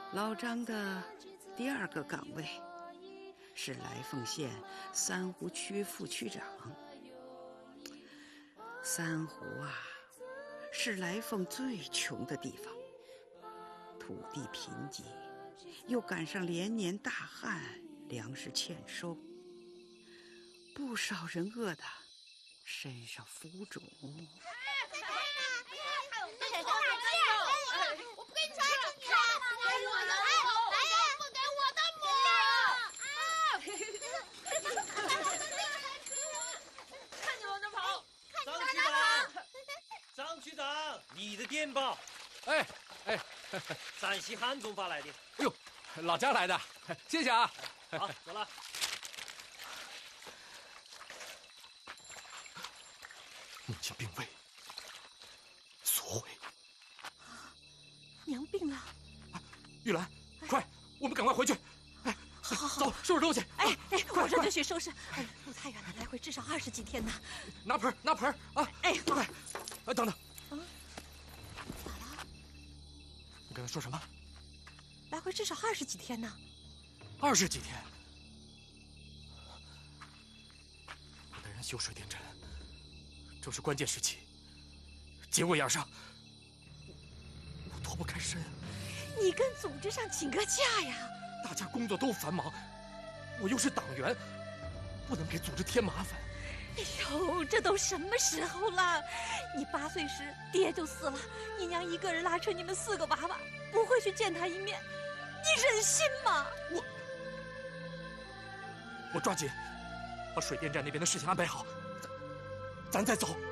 老张的第2个岗位是来凤县三湖区副区长。三湖啊，是来凤最穷的地方，土地贫瘠，又赶上连年大旱，粮食欠收，不少人饿得身上浮肿。 我不给你吃，给我的母，不给我的母！ 看你往哪跑！ 张区长，你的电报。 哎， 陕西汉中发来的。 哎呦，老家来的，谢谢啊。 好，走了。 母亲病危，索毁。 娘病了。 玉兰，快，我们赶快回去。哎，好，走，收拾东西。 哎，我这就去收拾。路太远了，来回至少20几天呢。 拿盆啊！ 哎， 快！等等。 咋了？ 你刚才说什么？ 来回至少20几天呢。 20几天。我带人修水电站，正是关键时期，节骨眼上，我脱不开身。 你跟组织上请个假呀！ 大家工作都繁忙，我又是党员，不能给组织添麻烦。 哎呦，这都什么时候了？你8岁时爹就死了，你娘一个人拉扯你们4个娃娃，不会去见他一面，你忍心吗？ 我抓紧把水电站那边的事情安排好，咱再走。